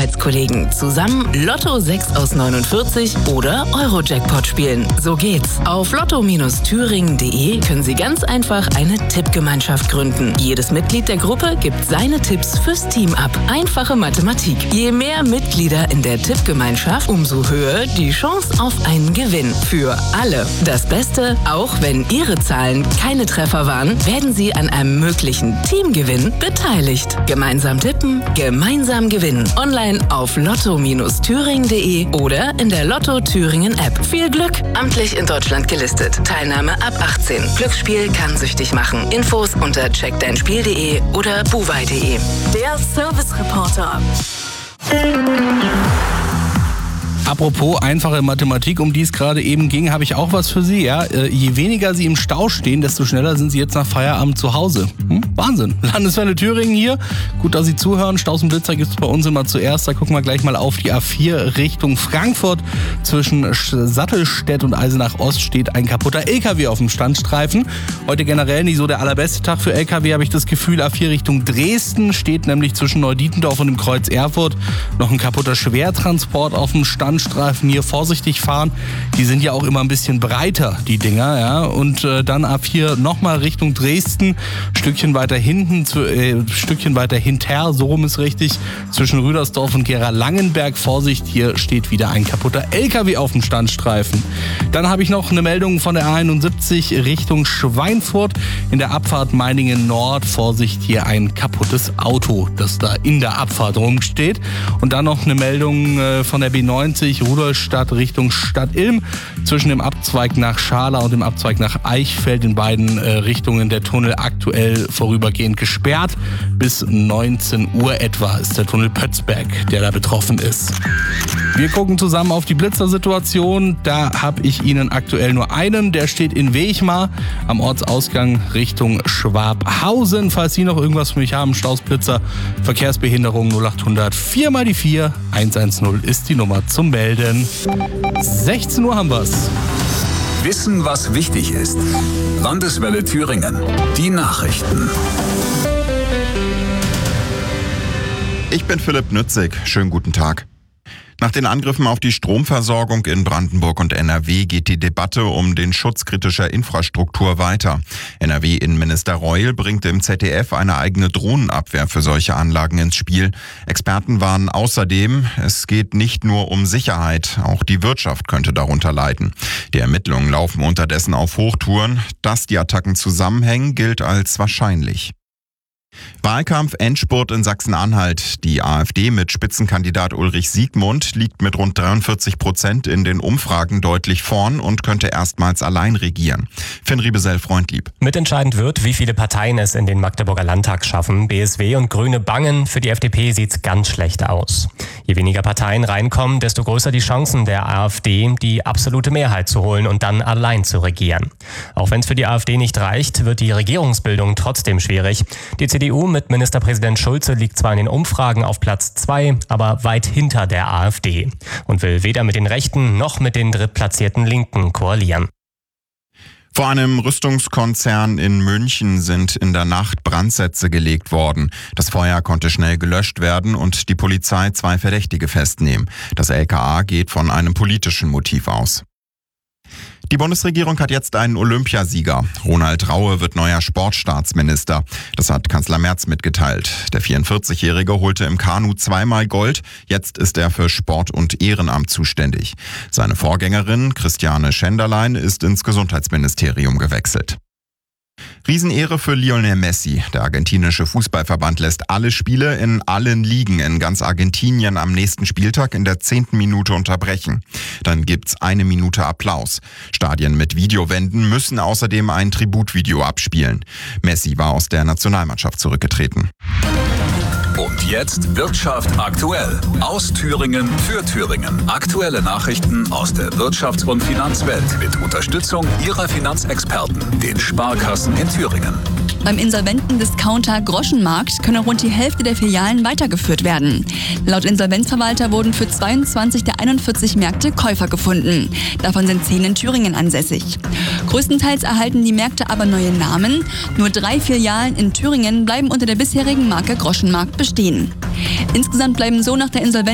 Arbeitskollegen zusammen Lotto 6 aus 49 oder Euro-Jackpot spielen. So geht's. Auf lotto-thüringen.de können Sie ganz einfach eine Tippgemeinschaft gründen. Jedes Mitglied der Gruppe gibt seine Tipps fürs Team ab. Einfache Mathematik. Je mehr Mitglieder in der Tippgemeinschaft, umso höher die Chance auf einen Gewinn. Für alle. Das Beste, auch wenn Ihre Zahlen keine Treffer waren, werden Sie an einem möglichen Teamgewinn beteiligt. Gemeinsam tippen, gemeinsam gewinnen. Online auf lotto-thüringen.de oder in der Lotto Thüringen App. Viel Glück! Amtlich in Deutschland gelistet. Teilnahme ab 18. Glücksspiel kann süchtig machen. Infos unter checkdeinspiel.de oder buwei.de. Der Service Reporter. Apropos einfache Mathematik, um die es gerade eben ging, habe ich auch was für Sie. Ja? Je weniger Sie im Stau stehen, desto schneller sind Sie jetzt nach Feierabend zu Hause. Wahnsinn. Landeswelle Thüringen hier. Gut, dass Sie zuhören. Staus und Blitzer gibt es bei uns immer zuerst. Da gucken wir gleich mal auf die A4 Richtung Frankfurt. Zwischen Sattelstedt und Eisenach Ost steht ein kaputter LKW auf dem Standstreifen. Heute generell nicht so der allerbeste Tag für LKW, habe ich das Gefühl. A4 Richtung Dresden steht nämlich zwischen Neudietendorf und dem Kreuz Erfurt noch ein kaputter Schwertransport auf dem Standstreifen. Hier vorsichtig fahren. Die sind ja auch immer ein bisschen breiter, die Dinger. Ja? Und dann A4 nochmal Richtung Dresden. Stückchen weiter hinten, Stückchen weiter hinter, so rum ist richtig, zwischen Rüdersdorf und Gera-Langenberg. Vorsicht, hier steht wieder ein kaputter LKW auf dem Standstreifen. Dann habe ich noch eine Meldung von der A71 Richtung Schweinfurt. In der Abfahrt Meiningen Nord. Vorsicht, hier ein kaputtes Auto, das da in der Abfahrt rumsteht. Und dann noch eine Meldung von der B90 Rudolstadt Richtung Stadt-Ilm. Zwischen dem Abzweig nach Schala und dem Abzweig nach Eichfeld in beiden Richtungen der Tunnel aktuell vorübergehend gesperrt. Bis 19 Uhr etwa ist der Tunnel Pötzberg, der da betroffen ist. Wir gucken zusammen auf die Blitzersituation. Da habe ich Ihnen aktuell nur einen. Der steht in Wechmar am Ortsausgang Richtung Schwabhausen. Falls Sie noch irgendwas für mich haben, Stausblitzer, Verkehrsbehinderung 0800 4 mal die 4 110 ist die Nummer zum Melden. 16 Uhr haben wir's. Wissen, was wichtig ist. Landeswelle Thüringen. Die Nachrichten. Ich bin Philipp Nützig. Schönen guten Tag. Nach den Angriffen auf die Stromversorgung in Brandenburg und NRW geht die Debatte um den Schutz kritischer Infrastruktur weiter. NRW-Innenminister Reul bringt im ZDF eine eigene Drohnenabwehr für solche Anlagen ins Spiel. Experten warnen außerdem, es geht nicht nur um Sicherheit, auch die Wirtschaft könnte darunter leiden. Die Ermittlungen laufen unterdessen auf Hochtouren. Dass die Attacken zusammenhängen, gilt als wahrscheinlich. Wahlkampf-Endspurt in Sachsen-Anhalt. Die AfD mit Spitzenkandidat Ulrich Siegmund liegt mit rund 43% in den Umfragen deutlich vorn und könnte erstmals allein regieren. Finn Riebesell-Freundlieb. Mitentscheidend wird, wie viele Parteien es in den Magdeburger Landtag schaffen. BSW und Grüne bangen. Für die FDP sieht's ganz schlecht aus. Je weniger Parteien reinkommen, desto größer die Chancen der AfD, die absolute Mehrheit zu holen und dann allein zu regieren. Auch wenn es für die AfD nicht reicht, wird die Regierungsbildung trotzdem schwierig. Die CDU mit Ministerpräsident Schulze liegt zwar in den Umfragen auf Platz 2, aber weit hinter der AfD und will weder mit den Rechten noch mit den drittplatzierten Linken koalieren. Vor einem Rüstungskonzern in München sind in der Nacht Brandsätze gelegt worden. Das Feuer konnte schnell gelöscht werden und die Polizei 2 Verdächtige festnehmen. Das LKA geht von einem politischen Motiv aus. Die Bundesregierung hat jetzt einen Olympiasieger. Ronald Raue wird neuer Sportstaatsminister. Das hat Kanzler Merz mitgeteilt. Der 44-Jährige holte im Kanu 2-mal Gold. Jetzt ist er für Sport und Ehrenamt zuständig. Seine Vorgängerin Christiane Schenderlein ist ins Gesundheitsministerium gewechselt. Riesenehre für Lionel Messi. Der argentinische Fußballverband lässt alle Spiele in allen Ligen in ganz Argentinien am nächsten Spieltag in der 10. Minute unterbrechen. Dann gibt's 1 Minute Applaus. Stadien mit Videowänden müssen außerdem ein Tributvideo abspielen. Messi war aus der Nationalmannschaft zurückgetreten. Und jetzt Wirtschaft aktuell. Aus Thüringen für Thüringen. Aktuelle Nachrichten aus der Wirtschafts- und Finanzwelt mit Unterstützung Ihrer Finanzexperten, den Sparkassen in Thüringen. Beim insolventen Discounter Groschenmarkt könne rund die Hälfte der Filialen weitergeführt werden. Laut Insolvenzverwalter wurden für 22 der 41 Märkte Käufer gefunden. Davon sind 10 in Thüringen ansässig. Größtenteils erhalten die Märkte aber neue Namen. Nur 3 Filialen in Thüringen bleiben unter der bisherigen Marke Groschenmarkt bestehen. Insgesamt bleiben so nach der Insolvenz